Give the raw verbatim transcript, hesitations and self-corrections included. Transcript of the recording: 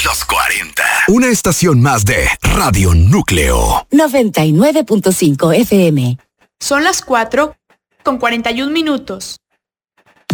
Los cuarenta. Una estación más de Radio Núcleo. noventa y nueve punto cinco F M. Son las cuatro con cuarenta y un minutos.